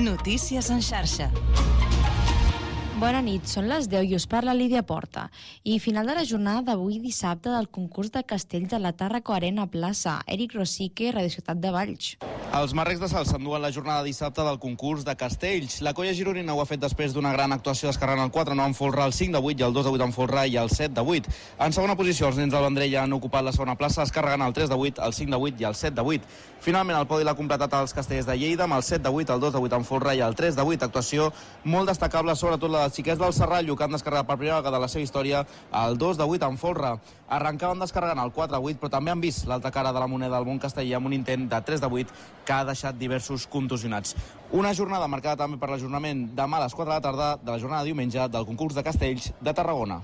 Notícies en xarxa. Bona nit, són les 10 i us parla Lídia Porta. I final de la jornada d'avui dissabte del concurs de castells de la Tàrraco Arena Plaça. Eric Rosique, Radio Ciutat de Valls. Els marrecs de Salt s'enduen la jornada dissabte del concurs de castells. La colla gironina ho ha fet després d'una gran actuació descarregant el 4-9 en folre, el 5-8 i el 2-8 en folre i el 7-8. En segona posició, els nens del Vendrell han ocupat la segona plaça, descarregant el 3-8, el 5-8 i el 7-8. Finalment, el podi l'ha completat els castellers de Lleida amb el 7-8, el 2-8 en folre i el 3-8. Actuació molt destacable, sobretot la dels xiquets del Serrallo, que han descarregat per primera vegada de la seva història el 2-8 en folre. Arrencaven descarregant el 4-8, però també han vist l'altra cara de la moneda del món casteller amb un intent de 3-8 que ha deixat diversos contusionats. Una jornada marcada també per l'ajornament demà a les 4 de la tarda de la jornada de diumenge del concurs de castells de Tarragona.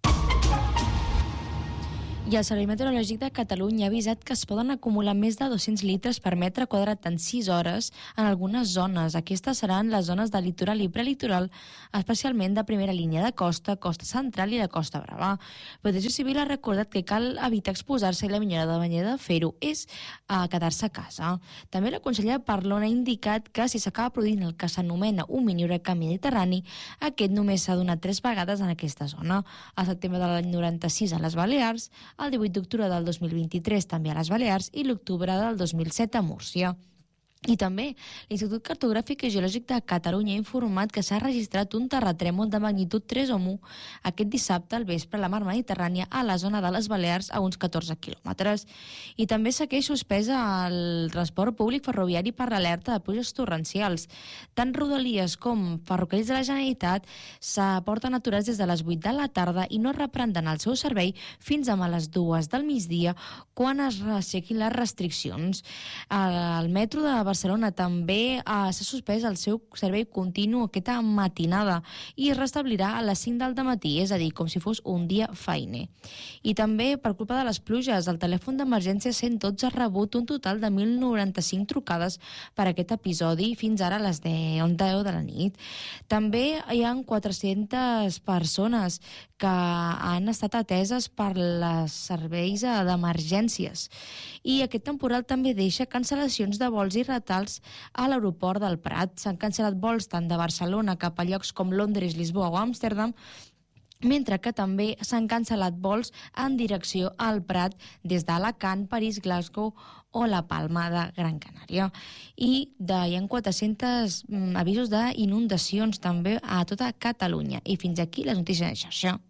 I el Servei Meteorològic de Catalunya ha avisat que es poden acumular més de 200 litres per metre quadrat en 6 hores en algunes zones. Aquestes seran les zones de litoral i prelitoral, especialment de primera línia de costa, costa central i la Costa Brava. Protecció Civil ha recordat que cal evitar exposar-se i la millor manera de fer-ho és quedar-se a casa. També la consellera Parlon ha indicat que si s'acaba produint el que s'anomena un mini huracà mediterrani, aquest només s'ha donat 3 vegades en aquesta zona. Al setembre de l'any 96 a les Balears, el 18 d'octubre del 2023 també a les Balears i l'octubre del 2007 a Múrcia. I també l'Institut Cartogràfic i Geològic de Catalunya ha informat que s'ha registrat un terratrèmol de magnitud 3,1 aquest dissabte al vespre a la mar Mediterrània a la zona de les Balears a uns 14 quilòmetres. I també segueix suspesa el transport públic ferroviari per l'alerta de pluges torrencials. Tant Rodalies com Ferrocarrils de la Generalitat s'aporten aturats des de les 8 de la tarda i no reprendran el seu servei fins a les 2 del migdia quan es aixequin les restriccions. El metro de Barcelona també s'ha suspès el seu servei continu aquesta matinada i es restablirà a les 5 del dematí, és a dir, com si fos un dia feiner. I també, per culpa de les pluges, el telèfon d'emergència 112 ha rebut un total de 1.095 trucades per aquest episodi fins ara a les 10 de la nit. També hi ha 400 persones que han estat ateses per les serveis d'emergències. I aquest temporal també deixa cancel·lacions de vols i retals a l'aeroport del Prat. S'han cancel·lat vols tant de Barcelona cap a llocs com Londres, Lisboa o Amsterdam, mentre que també s'han cancel·lat vols en direcció al Prat des d'Alacant, París, Glasgow o la Palma de Gran Canària. I hi ha 400 avisos d'inundacions també a tota Catalunya. I fins aquí les notícies de xarxa.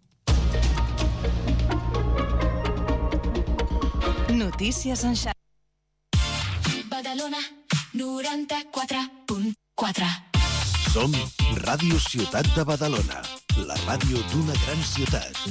Notícies en xarxa. Badalona 94.4. Som Ràdio Ciutat de Badalona, la ràdio d'una gran ciutat.